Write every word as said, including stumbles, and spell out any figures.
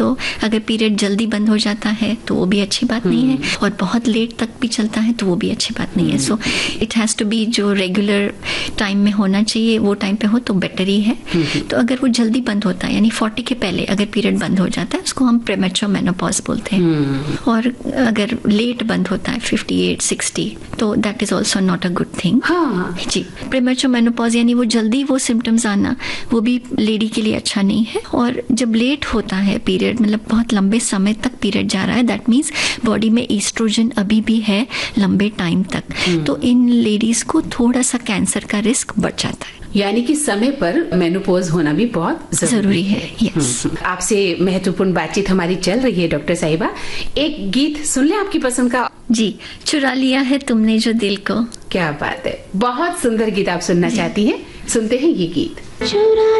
तो अगर पीरियड जल्दी बंद हो जाता है तो वो भी अच्छी बात नहीं है, और बहुत लेट तक भी चलता है तो वो भी अच्छी बात नहीं है। So it has to be जो रेगुलर टाइम में होना चाहिए वो टाइम पे हो तो बेटर ही है। तो अगर वो जल्दी बंद होता है, यानी फोर्टी के पहले अगर पीरियड बंद हो जाता है, उसको हम प्रीमेच्योर मेनोपॉज बोलते हैं। और अगर लेट बंद होता है फिफ्टी एट सिक्सटी, तो that is also not a good thing. हाँ जी, प्रीमेच्योर मेनोपॉज यानी वो जल्दी वो सिम्टम्स आना, वो भी लेडी के लिए अच्छा नहीं है। और जब लेट होता है पीरियड, मतलब बहुत लंबे समय तक पीरियड जा रहा है, दैट मीन्स बॉडी में ईस्ट्रोजन अभी भी है लंबे टाइम तक, तो इन लेडीज को थोड़ा सा कैंसर का रिस्क बढ़ जाता है। यानी कि समय पर मेनोपॉज होना भी बहुत जरूरी, जरूरी है। यस। आपसे महत्वपूर्ण बातचीत हमारी चल रही है डॉक्टर साहिबा, एक गीत सुन ले आपकी पसंद का। जी, चुरा लिया है तुमने जो दिल को। क्या बात है, बहुत सुंदर गीत आप सुनना चाहती हैं, सुनते हैं ये गीत। चुरा